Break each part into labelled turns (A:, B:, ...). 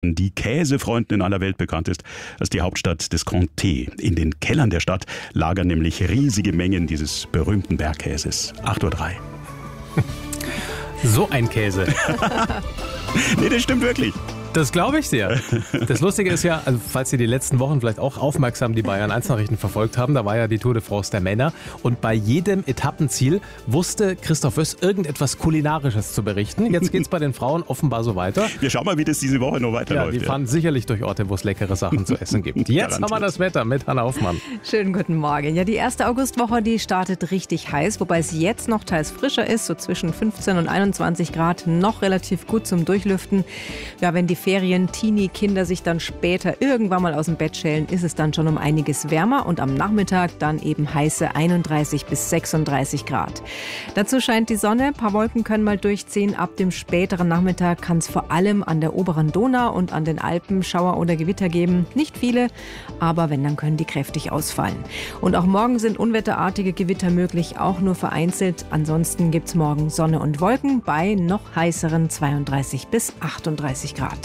A: die Käsefreunden in aller Welt bekannt ist als die Hauptstadt des Comté. In den Kellern der Stadt lagern nämlich riesige Mengen dieses berühmten Bergkäses. 8:03 Uhr.
B: So ein Käse.
A: Nee, das stimmt wirklich.
B: Das glaube ich dir. Das Lustige ist ja, also falls Sie die letzten Wochen vielleicht auch aufmerksam die Bayern 1 Nachrichten verfolgt haben, da war ja die Tour de France der Männer und bei jedem Etappenziel wusste Christoph Wöss irgendetwas Kulinarisches zu berichten. Jetzt geht es bei den Frauen offenbar so weiter.
A: Wir schauen mal, wie das diese Woche noch weiterläuft.
B: Ja, die fahren sicherlich durch Orte, wo es leckere Sachen zu essen gibt. Jetzt haben wir das Wetter mit Hanna Hoffmann.
C: Schönen guten Morgen. Ja, die erste Augustwoche, die startet richtig heiß, wobei es jetzt noch teils frischer ist, so zwischen 15 und 21 Grad, noch relativ gut zum Durchlüften. Ja, wenn die Ferien-Teenie-Kinder sich dann später irgendwann mal aus dem Bett schälen, ist es dann schon um einiges wärmer und am Nachmittag dann eben heiße 31 bis 36 Grad. Dazu scheint die Sonne, ein paar Wolken können mal durchziehen. Ab dem späteren Nachmittag kann es vor allem an der oberen Donau und an den Alpen Schauer oder Gewitter geben. Nicht viele, aber wenn, dann können die kräftig ausfallen. Und auch morgen sind unwetterartige Gewitter möglich, auch nur vereinzelt. Ansonsten gibt es morgen Sonne und Wolken bei noch heißeren 32 bis 38 Grad.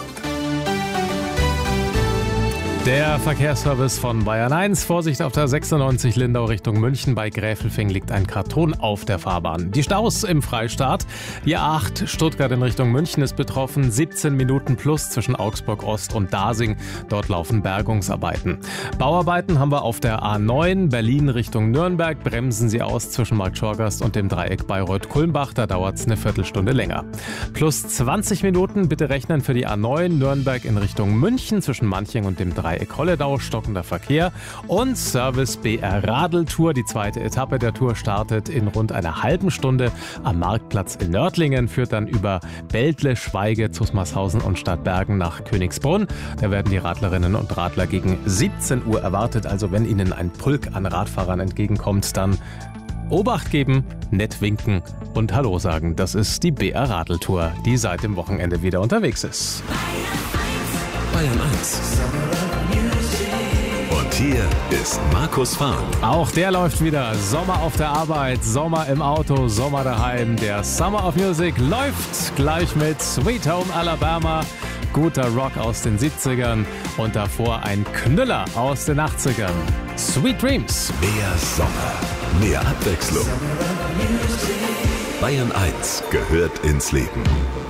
B: Der Verkehrsservice von Bayern 1. Vorsicht auf der 96 Lindau Richtung München. Bei Gräfelfing liegt ein Karton auf der Fahrbahn. Die Staus im Freistaat. Die A8 Stuttgart in Richtung München ist betroffen. 17 Minuten plus zwischen Augsburg Ost und Dasing. Dort laufen Bergungsarbeiten. Bauarbeiten haben wir auf der A9 Berlin Richtung Nürnberg. Bremsen Sie aus zwischen Markt Schorgast und dem Dreieck Bayreuth-Kulmbach. Da dauert es eine Viertelstunde länger. Plus 20 Minuten bitte rechnen für die A9 Nürnberg in Richtung München zwischen Manching und dem Dreieck Holledau, stockender Verkehr und Service BR Radeltour. Die zweite Etappe der Tour startet in rund einer halben Stunde am Marktplatz in Nördlingen, führt dann über Beltle, Schweige, Zusmarshausen und Stadtbergen nach Königsbrunn. Da werden die Radlerinnen und Radler gegen 17 Uhr erwartet. Also wenn Ihnen ein Pulk an Radfahrern entgegenkommt, dann Obacht geben, nett winken und Hallo sagen. Das ist die BR Radeltour, die seit dem Wochenende wieder unterwegs ist.
D: Bayern 1. Und hier ist Markus Fahren.
B: Auch der läuft wieder. Sommer auf der Arbeit, Sommer im Auto, Sommer daheim. Der Summer of Music läuft gleich mit Sweet Home Alabama. Guter Rock aus den 70ern und davor ein Knüller aus den 80ern. Sweet Dreams.
D: Mehr Sommer, mehr Abwechslung. Bayern 1 gehört ins Leben.